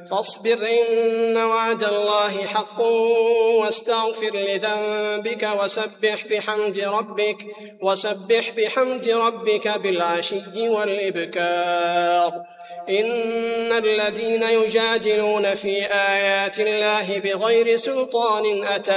فاصبر إن وعد الله حق واستغفر لذنبك وسبح بحمد ربك بالعشي والإبكار. إن الذين يجادلون في آيات الله بغير سلطان أتاهم